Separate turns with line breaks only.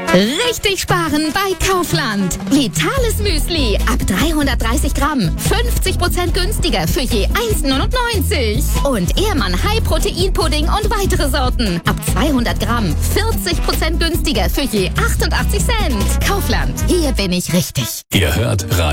Richtig sparen bei Kaufland. Vitales Müsli ab 330 Gramm. 50% günstiger für je 1,99. Und Ehrmann High Protein Pudding und weitere Sorten. Ab 200 Gramm. 40% günstiger für je 88 Cent. Kaufland. Hier bin ich richtig.
Ihr hört